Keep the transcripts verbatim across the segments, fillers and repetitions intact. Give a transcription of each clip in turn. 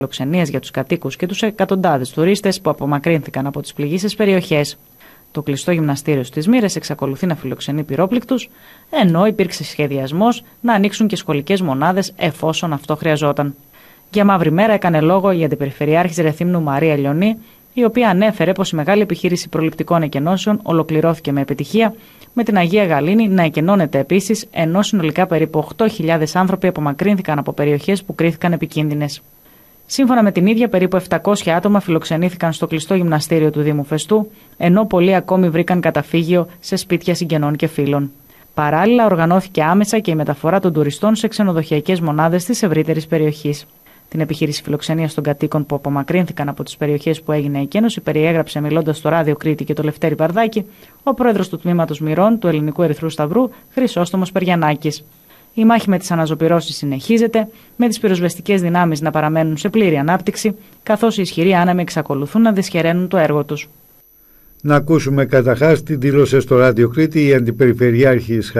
φιλοξενίες για τους κατοίκους και τους εκατοντάδες τουρίστες που απομακρύνθηκαν από τις πληγείσες περιοχές. Το κλειστό γυμναστήριο στις Μύρες εξακολουθεί να φιλοξενεί πυρόπληκτους, ενώ υπήρξε σχεδιασμός να ανοίξουν και σχολικές μονάδες εφόσον αυτό χρειαζόταν. Για Μαύρη Μέρα έκανε λόγο η Αντιπεριφερειάρχης Ρεθύμνου Μαρία Λιονή, η οποία ανέφερε πως η μεγάλη επιχείρηση προληπτικών εκενώσεων ολοκληρώθηκε με επιτυχία, με την Αγία Γαλήνη να εκενώνεται επίσης, ενώ συνολικά περίπου οκτώ χιλιάδες άνθρωποι απομακρύνθηκαν από περιοχές που κρίθηκαν επικίνδυνες. Σύμφωνα με την ίδια, περίπου επτακόσια άτομα φιλοξενήθηκαν στο κλειστό γυμναστήριο του Δήμου Φεστού, ενώ πολλοί ακόμη βρήκαν καταφύγιο σε σπίτια συγγενών και φίλων. Παράλληλα, οργανώθηκε άμεσα και η μεταφορά των τουριστών σε ξενοδοχειακές μονάδες της ευρύτερης περιοχής. Την επιχείρηση φιλοξενίας των κατοίκων που απομακρύνθηκαν από τις περιοχές που έγινε η εκένωση περιέγραψε, μιλώντας στο Ράδιο Κρήτη και το Λευτέρη Βαρδάκη, ο πρόεδρος του Τμήματος Μυρών του Ελληνικού Ερυθρού Σταυρού, Χρυσόστομος Περιανάκης. Η μάχη με τις αναζωπυρώσεις συνεχίζεται, με τις πυροσβεστικές δυνάμεις να παραμένουν σε πλήρη ανάπτυξη, καθώς οι ισχυροί άνεμοι εξακολουθούν να δυσχεραίνουν το έργο τους. Να ακούσουμε καταρχάς την δήλωσε στο Ράδιο Κρήτη η Αντιπεριφερειάρχης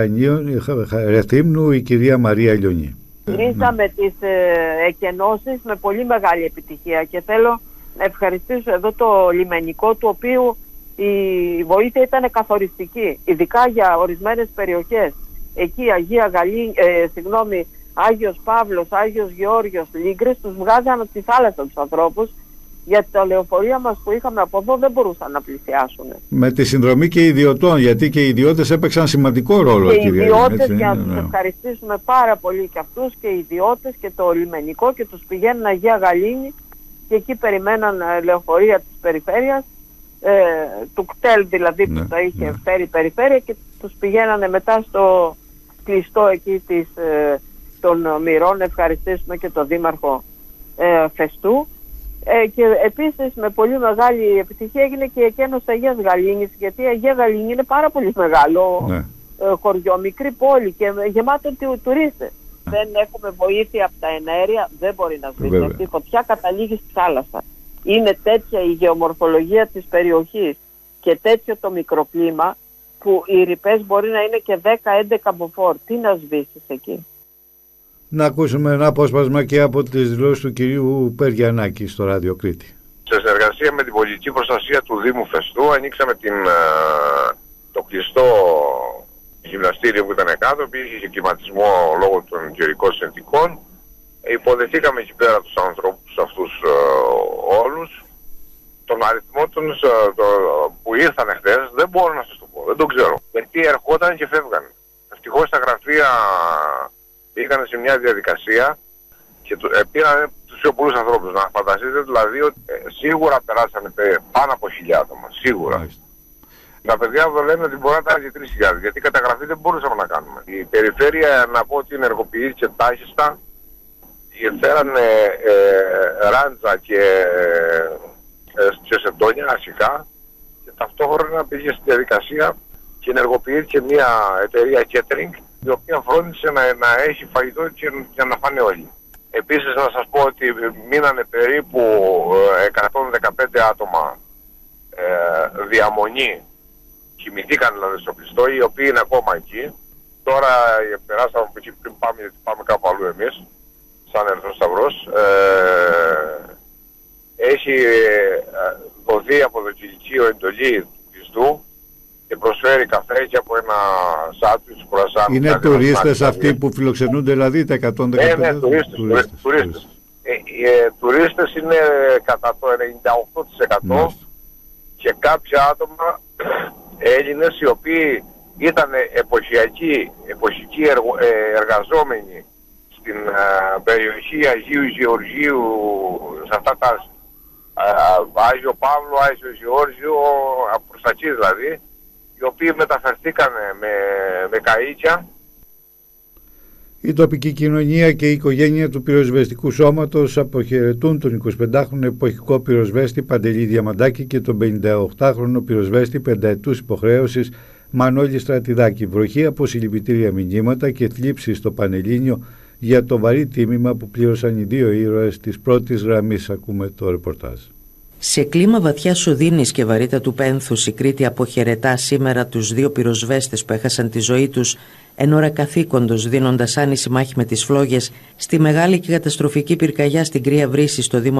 Ρεθύμνου, η κυρία Μαρία Λιονή. Ρίσαμε τις ε, εκενώσεις με πολύ μεγάλη επιτυχία και θέλω να ευχαριστήσω εδώ το λιμενικό, του οποίου η βοήθεια ήταν καθοριστική, ειδικά για ορισμένες περιοχές. Εκεί Αγία Γαλήνη, ε, συγγνώμη, Άγιος Παύλος, Άγιος Γεώργιος, Λίγκρης, τους βγάζαν από τη θάλασσα τους ανθρώπους, γιατί τα λεωφορεία μας που είχαμε από εδώ δεν μπορούσαν να πλησιάσουν. Με τη συνδρομή και ιδιωτών, γιατί και οι ιδιώτες έπαιξαν σημαντικό ρόλο. Και οι ιδιώτες, για να τους ευχαριστήσουμε πάρα πολύ και αυτούς, και οι ιδιώτες και το λιμενικό, και τους πηγαίνουν Αγία Γαλήνη και εκεί περιμέναν λεωφορεία της περιφέρειας, ε, του κτέλ δηλαδή, ναι, που τα είχε ναι. φέρει η περιφέρεια, και τους πηγαίνανε μετά στο κλειστό εκεί της, ε, των Μυρών. Ευχαριστήσουμε και τον Δήμαρχο ε, Φεστού. Ε, και επίσης με πολύ μεγάλη επιτυχία έγινε και η εκένωση Αγίας Γαλήνης, γιατί η Αγία Γαλήνη είναι πάρα πολύ μεγάλο ναι. ε, χωριό, μικρή πόλη και γεμάτο τουρίστες. Ναι. Δεν έχουμε βοήθεια από τα εναέρια, δεν μπορεί να σβήσει. Αυτή η φωτιά καταλήγει στη θάλασσα. Είναι τέτοια η γεωμορφολογία της περιοχής και τέτοιο το μικροκλίμα, που οι ρηπές μπορεί να είναι και δέκα έντεκα μποφόρ. Τι να σβήσεις εκεί. Να ακούσουμε ένα απόσπασμα και από τις δηλώσεις του κυρίου Περιανάκη στο Ράδιο Κρήτη. Σε συνεργασία με την πολιτική προστασία του Δήμου Φεστού ανοίξαμε την, το κλειστό γυμναστήριο που ήταν κάτω, που είχε και κλιματισμό λόγω των καιρικών συνθηκών. Υποδεχτήκαμε εκεί πέρα τους ανθρώπους αυτούς όλους. Τον αριθμό των, το, που ήρθαν χθες δεν μπορώ να σας το πω, δεν το ξέρω. Γιατί ερχόταν και φεύγαν. Ευτυχώς τα γραφεία πήγαν σε μια διαδικασία και ε, πήραν τους πιο πολλούς ανθρώπους. Να φανταστείτε δηλαδή ότι ε, σίγουρα περάσανε πάνω από χιλιά άτομα. Σίγουρα. Μάλιστα. Τα παιδιά εδώ λένε ότι μπορεί να ήταν και τρεις χιλιάδες, γιατί καταγραφή δεν μπορούσαμε να κάνουμε. Η περιφέρεια, να πω ότι ενεργοποιήθηκε τάχιστα. Φέρανε ε, ράντζα και, ε, και σεντόνια ασικά, και ταυτόχρονα πήγε στη διαδικασία και ενεργοποιήθηκε μια εταιρεία catering, η οποία φρόντισε να, να έχει φαγητό και, και να φάνε όλοι. Επίσης να σας πω ότι μείνανε περίπου εκατόν δεκαπέντε άτομα ε, διαμονή, κοιμηθήκαν δηλαδή στο κλειστό, οι οποίοι είναι ακόμα εκεί. Τώρα περάσαμε από εκεί πριν πάμε, γιατί πάμε κάπου αλλού εμείς, σαν Ερυθρός Σταυρός. Ε, έχει δοθεί από το κηλικείο εντολή του κλειστού και προσφέρει καφέ και από ένα σάντουιτς, κουρασάν. Είναι τουρίστες αυτοί που φιλοξενούνται, δηλαδή τα εκατόν δεκαπέντε? Ναι, ναι, τουρίστες. τουρίστες. τουρίστες. Ε, ε, τουρίστες είναι κατά το ενενήντα οκτώ τοις εκατό ναι. Και κάποια άτομα Έλληνες οι οποίοι ήταν εποχιακοί, εποχικοί εργο, ε, εργαζόμενοι στην ε, περιοχή Αγίου Γεωργίου, σε αυτά τα ε, Άγιο Παύλο, Άγιο Γεώργιο, προς τα εκεί δηλαδή, οι οποίοι μεταφερθήκαν με, με καΐκια. Η τοπική κοινωνία και η οικογένεια του πυροσβεστικού σώματος αποχαιρετούν τον εικοσιπεντάχρονο εποχικό πυροσβέστη Παντελή Διαμαντάκη και τον πενηνταοκτάχρονο πυροσβέστη πενταετούς υποχρέωσης Μανώλη Στρατιδάκη. Βροχή από συλληπιτήρια μηνύματα και θλίψη στο Πανελλήνιο για το βαρύ τίμημα που πλήρωσαν οι δύο ήρωες της πρώτης γραμμής. Ακούμε το ρεπορτάζ. Σε κλίμα βαθιάς οδύνης και βαρύτατου πένθους, η Κρήτη αποχαιρετά σήμερα τους δύο πυροσβέστες που έχασαν τη ζωή τους εν ώρα καθήκοντος, δίνοντας άνηση μάχη με τις φλόγες στη μεγάλη και καταστροφική πυρκαγιά στην Κρύα Βρύση στο Δήμο